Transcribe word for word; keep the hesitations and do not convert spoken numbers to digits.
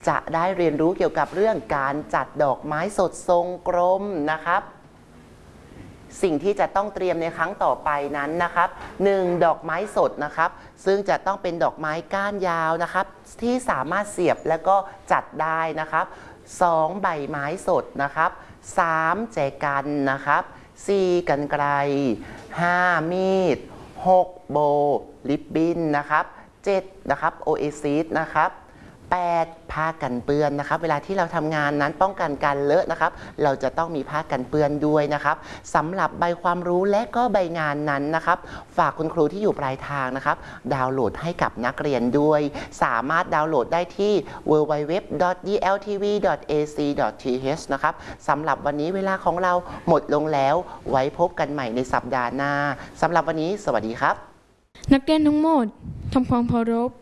จะได้เรียนรู้เกี่ยวกับเรื่องการจัดดอกไม้สดทรงกลมนะครับสิ่งที่จะต้องเตรียมในครั้งต่อไปนั้นนะครับหนึ่งดอกไม้สดนะครับซึ่งจะต้องเป็นดอกไม้ก้านยาวนะครับที่สามารถเสียบแล้วก็จัดได้นะครับสองใบไม้สดนะครับสามแจกันนะครับสี่กรรไกรห้ามีดหกโบลิปบิ้นนะครับเจ็ดนะครับโอเอซิสนะครับแปดผ้ากันเปื้อนนะครับเวลาที่เราทำงานนั้นป้องกันการเลอะนะครับเราจะต้องมีผ้ากันเปื้อนด้วยนะครับสำหรับใบความรู้และก็ใบงานนั้นนะครับฝากคุณครูที่อยู่ปลายทางนะครับดาวน์โหลดให้กับนักเรียนด้วยสามารถดาวน์โหลดได้ที่ ดับเบิลยู ดับเบิลยู ดับเบิลยู ดอท ดี แอล ที วี ดอท เอ ซี ดอท ที เอช นะครับสำหรับวันนี้เวลาของเราหมดลงแล้วไว้พบกันใหม่ในสัปดาห์หน้าสำหรับวันนี้สวัสดีครับนักเรียนทั้งหมดทำความเคารพ